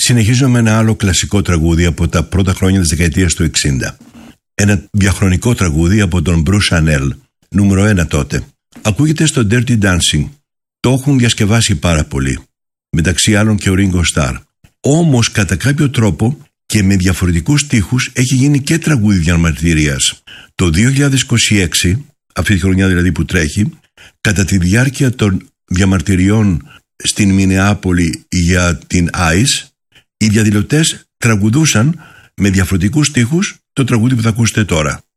Συνεχίζω με ένα άλλο κλασικό τραγούδι από τα πρώτα χρόνια της δεκαετίας του 60. Ένα διαχρονικό τραγούδι από τον Bruce Chanel, νούμερο 1 τότε. Ακούγεται στο Dirty Dancing. Το έχουν διασκευάσει πάρα πολύ, μεταξύ άλλων και ο Ringo Starr. Όμως κατά κάποιο τρόπο και με διαφορετικούς στίχους έχει γίνει και τραγούδι διαμαρτυρίας. Το 2026, αυτή τη χρονιά δηλαδή που τρέχει, κατά τη διάρκεια των διαμαρτυριών στην Μινεάπολη για την ICE, οι διαδηλωτές τραγουδούσαν με διαφορετικούς στίχους το τραγούδι που θα ακούσετε τώρα.